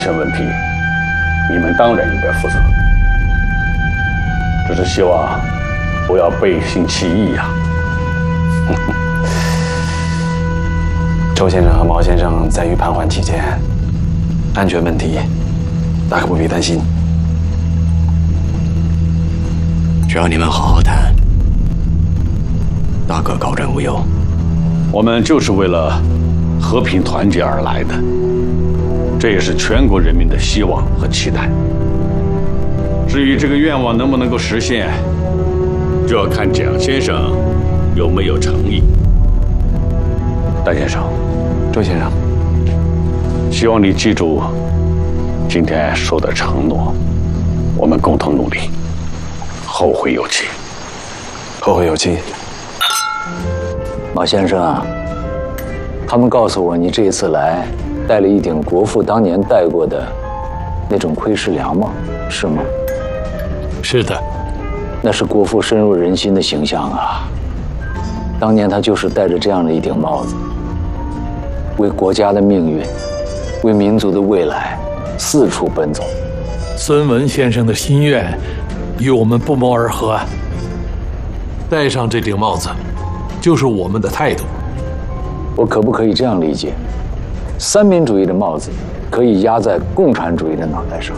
这问题，你们当然应该负责。只是希望不要背信弃义呀。 周先生和毛先生在狱盘桓期间，安全问题大可不必担心。 只要你们好好谈，大可高枕无忧。 我们就是为了和平团结而来的，这也是全国人民的希望和期待。至于这个愿望能不能够实现，就要看蒋先生有没有诚意。戴先生， 周先生， 希望你记住今天说的承诺，我们共同努力，后会有期。 后会有期。 马先生啊，他们告诉我你这一次来戴了一顶国父当年戴过的那种窥视凉帽，是吗？ 是的， 那是国父深入人心的形象啊。当年他就是戴着这样的一顶帽子，为国家的命运，为民族的未来四处奔走。 孙文先生的心愿与我们不谋而合啊。戴上这顶帽子，就是我们的态度。 我可不可以这样理解？三民主义的帽子可以压在共产主义的脑袋上。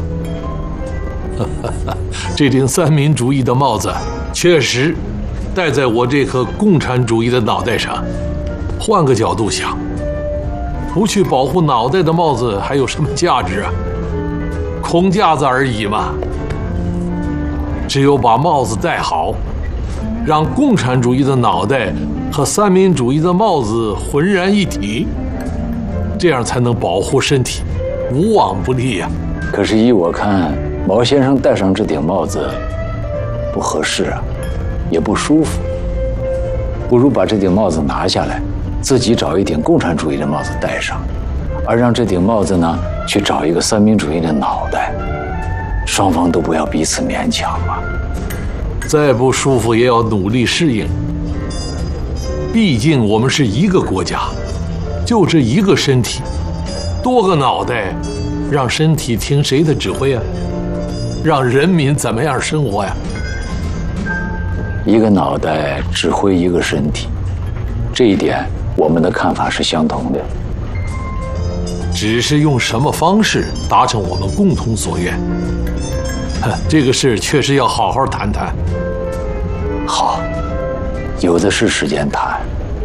这顶三民主义的帽子确实戴在我这颗共产主义的脑袋上。换个角度想，不去保护脑袋的帽子还有什么价值啊？空架子而已嘛。只有把帽子戴好，让共产主义的脑袋和三民主义的帽子浑然一体，这样才能保护身体，无往不利呀。 可是依我看，毛先生戴上这顶帽子不合适啊，也不舒服。不如把这顶帽子拿下来，自己找一顶共产主义的帽子戴上，而让这顶帽子呢去找一个三民主义的脑袋，双方都不要彼此勉强嘛。 再不舒服也要努力适应，毕竟我们是一个国家，就这一个身体，多个脑袋，让身体听谁的指挥啊？让人民怎么样生活呀？ 一个脑袋指挥一个身体，这一点我们的看法是相同的。 只是用什么方式达成我们共同所愿，这个事确实要好好谈谈。 好，有的是时间谈。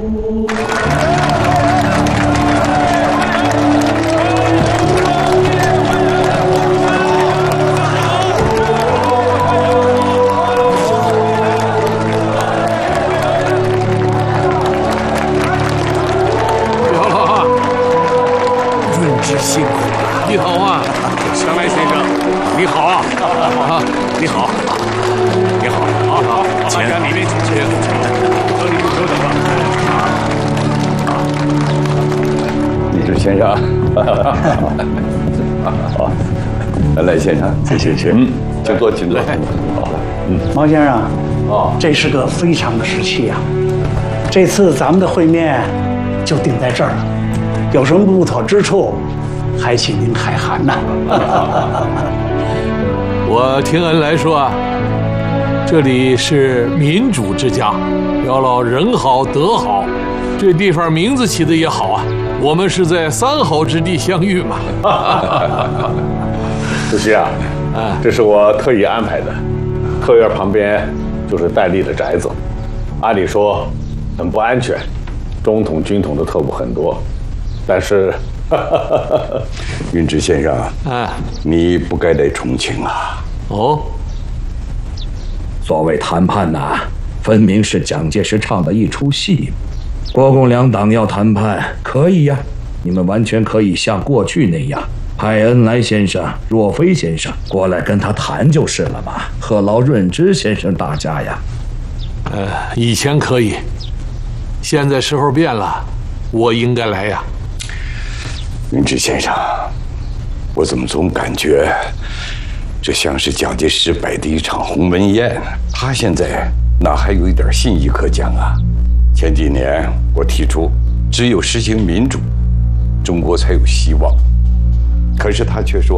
辛苦了，你好啊， 香来先生，你好啊，你好，你好，好，大家里面请，和你们久等了。李志先生，好，赖先生，谢谢，请坐，请坐。 毛先生，这是个非常的时期啊！这次咱们的会面就定在这儿了，有什么不妥之处？还请您海涵呐。 我听恩来说啊，这里是民主之家，要老人好德好，这地方名字起的也好啊。我们是在三好之地相遇嘛。 主席啊，这是我特意安排的，客院旁边就是戴笠的宅子，按理说很不安全，中统军统的特务很多，但是。 云之先生，你不该来重庆啊！ 哦， 所谓谈判呐，分明是蒋介石唱的一出戏。国共两党要谈判，可以呀，你们完全可以像过去那样，派恩来先生、若飞先生过来跟他谈就是了嘛，何劳润之先生大家呀？ 以前可以，现在时候变了，我应该来呀。 云之先生，我怎么总感觉这像是蒋介石摆的一场鸿门宴？他现在哪还有一点信义可讲啊？前几年我提出，只有实行民主，中国才有希望。 可是他却说